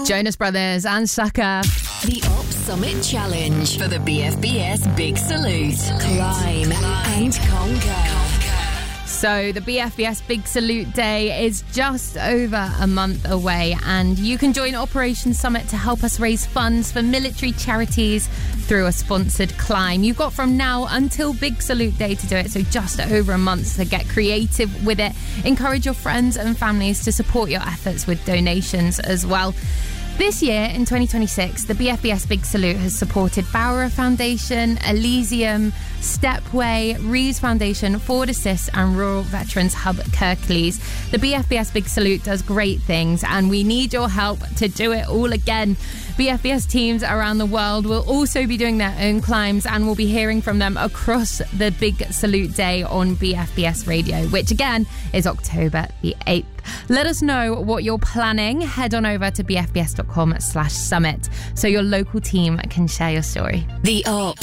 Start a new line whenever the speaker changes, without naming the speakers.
Jonas Brothers and Sucker.
The Op Summit Challenge for the BFBS Big Salute. Climb and conquer.
So the BFBS Big Salute Day is just over a month away, and you can join Operation Summit to help us raise funds for military charities through a sponsored climb. You've got from now until Big Salute Day to do it, so just over a month to get creative with it. Encourage your friends and families to support your efforts with donations as well. This year, in 2026, the BFBS Big Salute has supported Bauer Foundation, Elysium, Stepway, Reeves Foundation, Forward Assist and Rural Veterans Hub Kirklees. The BFBS Big Salute does great things, and we need your help to do it all again. BFBS teams around the world will also be doing their own climbs, and we'll be hearing from them across the Big Salute Day on BFBS Radio, which again is October the 8th. Let us know what you're planning. Head on over to bfbs.com/summit so your local team can share your story.
The Op